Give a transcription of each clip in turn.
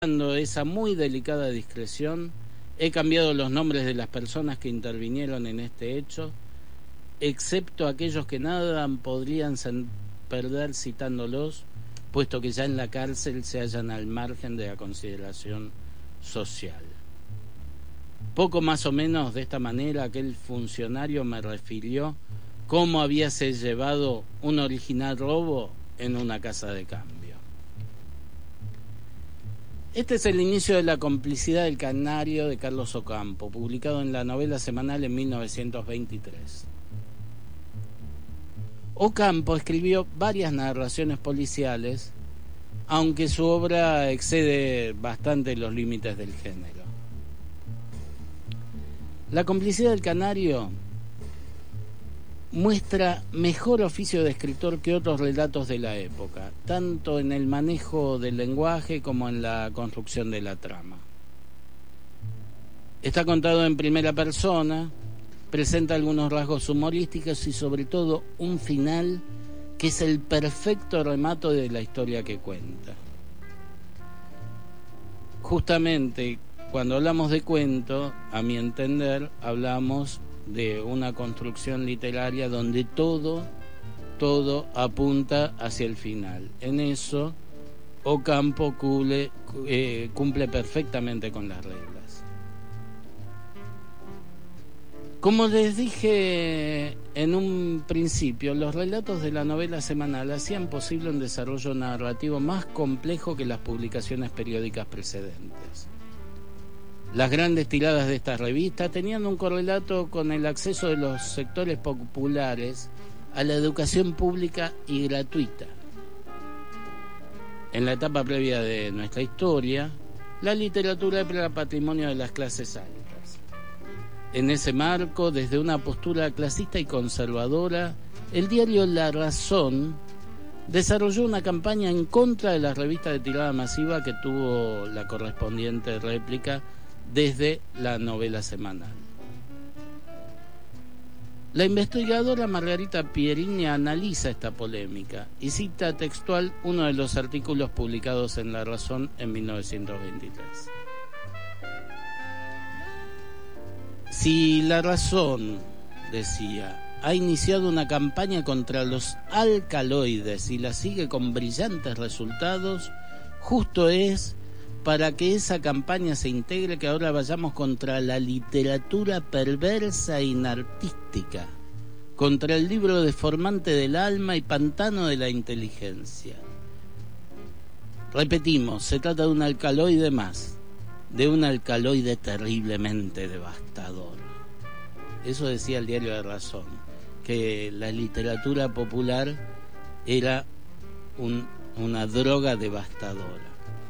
Esa muy delicada discreción, he cambiado los nombres de las personas que intervinieron en este hecho, excepto aquellos que nada podrían perder citándolos, puesto que ya en la cárcel se hallan al margen de la consideración social. Poco más o menos de esta manera aquel funcionario me refirió cómo habíase llevado un original robo en una casa de cambio. Este es el inicio de La complicidad del canario de Carlos Ocampo, publicado en la Novela Semanal en 1923. Ocampo escribió varias narraciones policiales, aunque su obra excede bastante los límites del género. La complicidad del canario muestra mejor oficio de escritor que otros relatos de la época, tanto en el manejo del lenguaje como en la construcción de la trama. Está contado en primera persona, presenta algunos rasgos humorísticos y sobre todo un final que es el perfecto remato de la historia que cuenta. Justamente cuando hablamos de cuento, a mi entender, hablamos de una construcción literaria donde todo apunta hacia el final. En eso, Ocampo cumple perfectamente con las reglas. Como les dije en un principio, los relatos de la novela semanal hacían posible un desarrollo narrativo más complejo que las publicaciones periódicas precedentes. Las grandes tiradas de estas revistas tenían un correlato con el acceso de los sectores populares a la educación pública y gratuita. En la etapa previa de nuestra historia, la literatura era patrimonio de las clases altas. En ese marco, desde una postura clasista y conservadora, el diario La Razón desarrolló una campaña en contra de las revistas de tirada masiva que tuvo la correspondiente réplica desde la novela semanal. La investigadora Margarita Pierini analiza esta polémica y cita textual uno de los artículos publicados en La Razón en 1923. Si La Razón, decía, ha iniciado una campaña contra los alcaloides y la sigue con brillantes resultados, justo es para que esa campaña se integre que ahora vayamos contra la literatura perversa e inartística, contra el libro deformante del alma y pantano de la inteligencia. Repetimos, se trata de un alcaloide más, de un alcaloide terriblemente devastador. Eso decía el diario de Razón, que la literatura popular era una droga devastadora.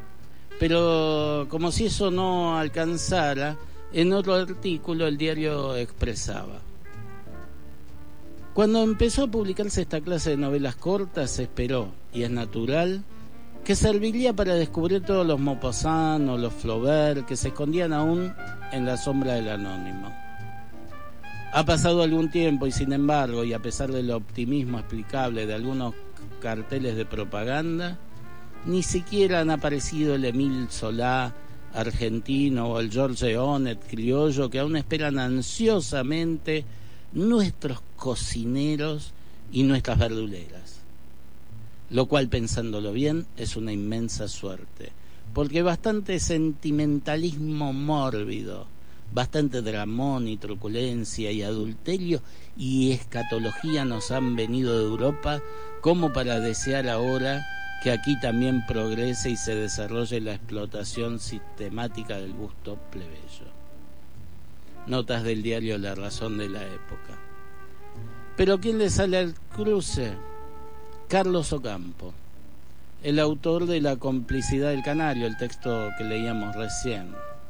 Pero como si eso no alcanzara, en otro artículo el diario expresaba: cuando empezó a publicarse esta clase de novelas cortas, se esperó, y es natural, que serviría para descubrir todos los Maupassant o los Flaubert que se escondían aún en la sombra del anónimo. Ha pasado algún tiempo y sin embargo, y a pesar del optimismo explicable de algunos carteles de propaganda, ni siquiera han aparecido el Émile Zola argentino o el George Onet criollo que aún esperan ansiosamente nuestros cocineros y nuestras verduleras. Lo cual, pensándolo bien, es una inmensa suerte, porque bastante sentimentalismo mórbido, bastante dramón y truculencia y adulterio y escatología nos han venido de Europa como para desear ahora que aquí también progrese y se desarrolle la explotación sistemática del gusto plebeyo. Notas del diario La Razón de la época. Pero ¿quién le sale al cruce? Carlos Ocampo, el autor de La complicidad del canario, el texto que leíamos recién.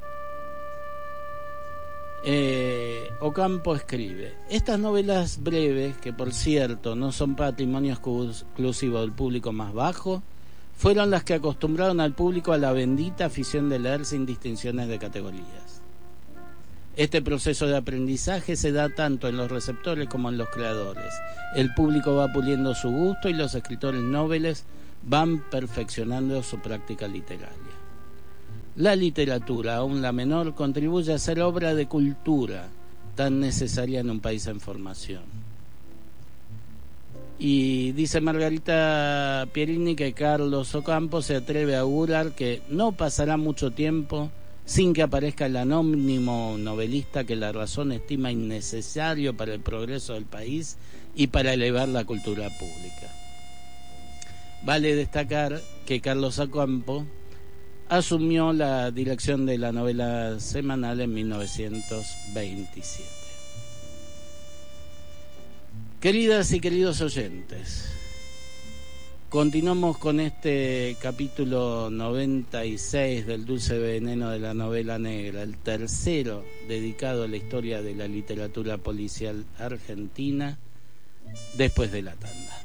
Ocampo escribe: estas novelas breves, que por cierto no son patrimonio exclusivo del público más bajo, fueron las que acostumbraron al público a la bendita afición de leer sin distinciones de categorías. Este proceso de aprendizaje se da tanto en los receptores como en los creadores. El público va puliendo su gusto y los escritores nobles van perfeccionando su práctica literaria. La literatura, aún la menor, contribuye a ser obra de cultura tan necesaria en un país en formación. Y dice Margarita Pierini que Carlos Ocampo se atreve a augurar que no pasará mucho tiempo sin que aparezca el anónimo novelista que la razón estima innecesario para el progreso del país y para elevar la cultura pública. Vale destacar que Carlos Ocampo asumió la dirección de la novela semanal en 1927. Queridas y queridos oyentes, continuamos con este capítulo 96 del Dulce Veneno de la Novela Negra, el tercero dedicado a la historia de la literatura policial argentina, después de la tanda.